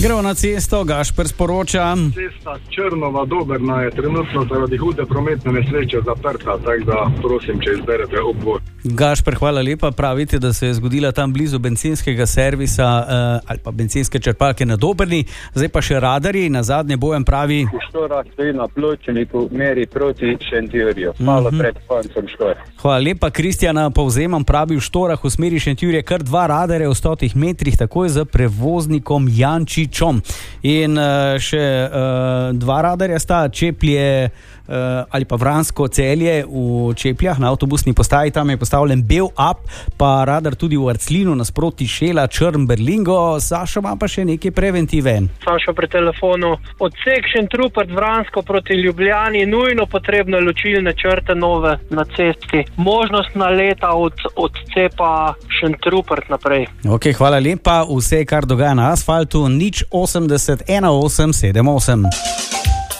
Gremo na cesto, Gašper sporoča. Cesta Črnova-Dobrna je trenutno zaradi hude prometne nesreče zaprta, tako da prosim, če izberete obvod. Gašper, hvala lepa. Pravite, da se je zgodila tam blizu bencinskega servisa ali pa bencinske črpalke na Dobrni, zdaj pa še radarji. Na zadnje Bojan pravi... V Štorah stoji na pločniku, meri proti Šentjurju, malo pred koncem Štor. Hvala lepa, Kristjana, povzemam, pravi v Štorah v smeri Šentjurje kar 2 radarja v 100 metrih, takoj za prevoznikom Jančičom. In še 2 radarja sta, Čeplje ali pa Vransko Celje v Čepljah na avtobusni postaji, tam je postavljen bel up, pa radar tudi v Arclinu nasproti Šela, Črn, Berlingo. Sašo ima pa še nekaj preventive. Sašo pri telefonu. Odsek Šentrupert Vransko proti Ljubljani, nujno potrebne ločilne črte nove na cesti. Možnost naleta od odcepa Šentrupert naprej. Ok, hvala lepa. Vse, kar dogaja na asfaltu, 080 1878.